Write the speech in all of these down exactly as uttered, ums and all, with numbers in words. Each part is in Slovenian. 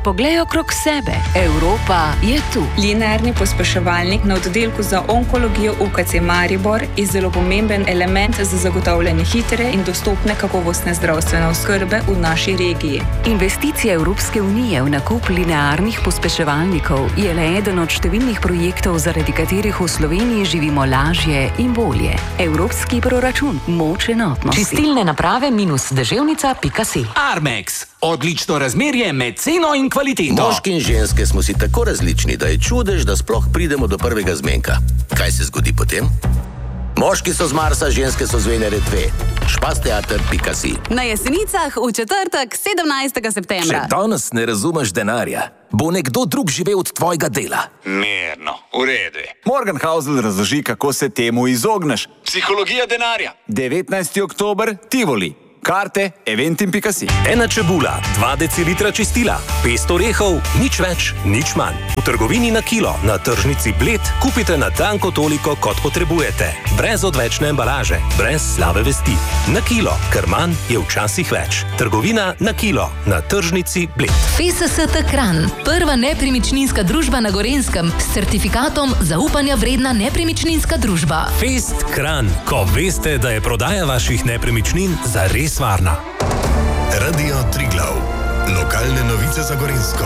Poglej okrog sebe. Evropa je tu. Linearni pospeševalnik na oddelku za onkologijo U K C Maribor je zelo pomemben element za zagotavljanje hitre in dostopne kakovostne zdravstvene oskrbe v naši regiji. Investicija Evropske unije v nakup linearnih pospeševalnikov je le eden od številnih projektov, zaradi katerih v Sloveniji živimo lažje in bolje. Evropski proračun, moč enotnosti. Čistilne naprave minus deževnica pika si. Armex. Odlično razmerje med ceno in kvaliteto. Moški in ženske smo si tako različni, da je čudež, da sploh pridemo do prvega zmenka. Kaj se zgodi potem? Moški so z Marsa, ženske so z Venere dve. špasteater pika si. Na Jesenicah v četrtek, sedemnajstega septembra. Če danes ne razumeš denarja, bo nekdo drug živel od tvojega dela. Mirno, v redu. Morgan Housel razloži, kako se temu izogneš. Psihologija denarja. devetnajsti oktober, Tivoli. Karte, eventim pika si. Ena čebula, dva decilitra čistila, pest orehov, nič več, nič manj. V trgovini na kilo, na tržnici Bled, kupite natanko toliko, kot potrebujete. Brez odvečne embalaže, brez slabe vesti. Na kilo, ker manj je včasih več. Trgovina na kilo, na tržnici Bled. F S S T Kranj, prva nepremičninska družba na Gorenjskem s certifikatom zaupanja vredna nepremičninska družba. Fest Kranj, ko veste, da je prodaja vaših nepremičnin zares varna. Radio Triglav. Lokalne novice za Gorenjsko.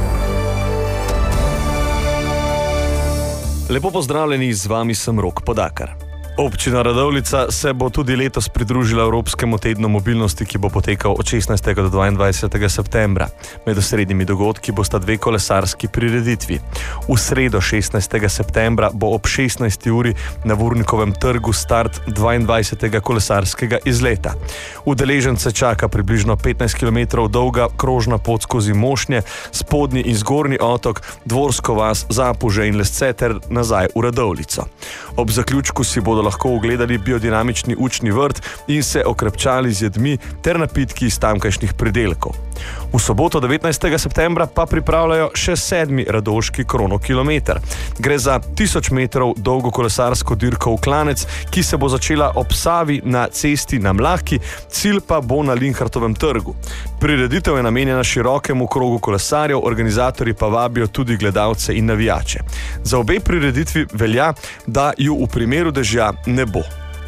Lepo pozdravljeni, z vami sem Rok Podakar. Občina Radovljica se bo tudi letos pridružila Evropskemu tednu mobilnosti, ki bo potekal od šestnajstega do dvaindvajsetega septembra. Med osrednjimi dogodki bosta dve kolesarski prireditvi. V sredo šestnajstega septembra bo ob šestnajsti uri na Vurnikovem trgu start dvaindvajsetega kolesarskega izleta. Udeležence čaka približno petnajst kilometrov dolga krožna pot skozi Mošnje, spodnji in zgornji otok, Dvorsko vas, Zapuže in Lesce ter nazaj v Radovljico. Ob zaključku si bodo lahko ogledali biodinamični učni vrt in se okrepčali z jedmi ter napitki iz tamkajšnjih pridelkov. V soboto devetnajstega septembra pa pripravljajo še sedmi radovški kronokilometer. Gre za tisoč metrov dolgo kolesarsko dirko v Klanec, ki se bo začela ob Savi na cesti na Mlaki, cilj pa bo na Linhartovem trgu. Prireditev je namenjena širokemu krogu kolesarjev, organizatorji pa vabijo tudi gledalce in navijače. Za obe prireditvi velja, da ju v primeru dežja ne bo.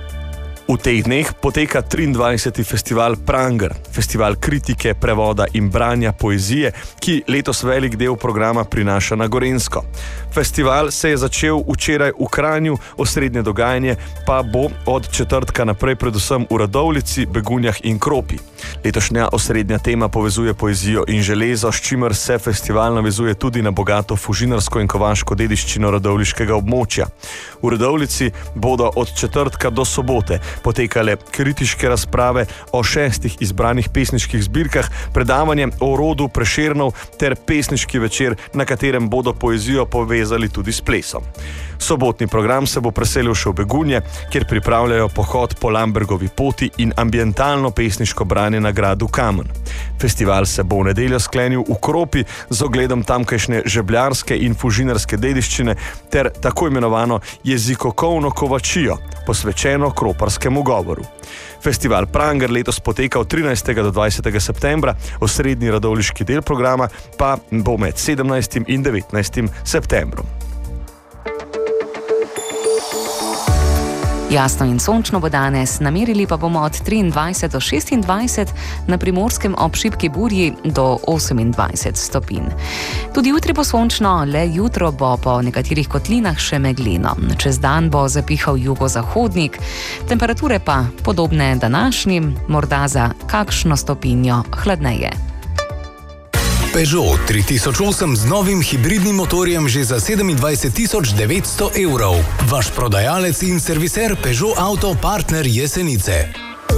V teh dneh poteka triindvajseti festival Pranger, festival kritike, prevoda in branja poezije, ki letos velik del programa prinaša na Gorenjsko. Festival se je začel včeraj v Kranju, osrednje dogajanje pa bo od četrtka naprej predvsem v Radovljici, Begunjah in Kropi. Letošnja osrednja tema povezuje poezijo in železo, s čimer se festival navezuje tudi na bogato fužinarsko in kovaško dediščino radovljiškega območja. V Radovljici bodo od četrtka do sobote potekale kritiške razprave o šestih izbranih pesniških zbirkah, predavanje o rodu Prešernov ter pesniški večer, na katerem bodo poezijo povezali tudi s plesom. Sobotni program se bo preselil še v Begunje, kjer pripravljajo pohod po Lambergovi poti in ambientalno pesniško branje na gradu Kamen. Festival se bo v nedeljo sklenil v Kropi z ogledom tamkajšnje žebljarske in fužinarske dediščine ter tako imenovano jezikokovno kovačijo, posvečeno kroparskemu govoru. Festival Pranger letos poteka od trinajstega do dvajsetega septembra, osrednji radovljiški del programa pa bo med sedemnajstim in devetnajstim septembrom. Jasno in sončno bo danes, namerili pa bomo od triindvajset do šestindvajset, na Primorskem ob šibki burji do osemindvajset stopinj. Tudi jutri bo sončno, le jutro bo po nekaterih kotlinah še megleno. Čez dan bo zapihal jugozahodnik, temperature pa podobne današnjim, morda za kakšno stopinjo hladneje. Peugeot tri tisoč osem z novim hibridnim motorjem že za sedemindvajset tisoč devetsto evrov. Vaš prodajalec in serviser Peugeot Auto Partner Jesenice.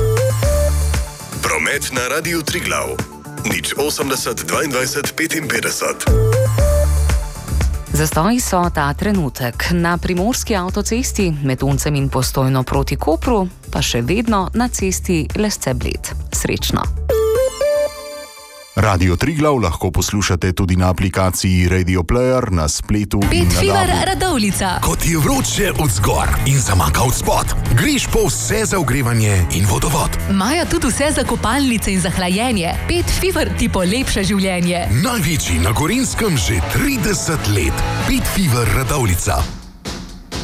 Promet na Radiu Triglav. nič osemdeset dvaindvajset petinpetdeset. Zastoji so ta trenutek na primorski avtocesti med Uncem in Postojno proti Kopru, pa še vedno na cesti Lesce Bled. Srečno! Radio Triglav lahko poslušate tudi na aplikaciji Radio Player, na spletu in na Fever dabu. Radovljica. Kot je vroče od zgor in zamaka od spod, greš po vse za ogrevanje in vodovod. Maja tudi vse za kopalnice in za hlajenje. Pet Fever ti polepša življenje. Največji na Gorenjskem že trideset let. Pet Fever Radovljica.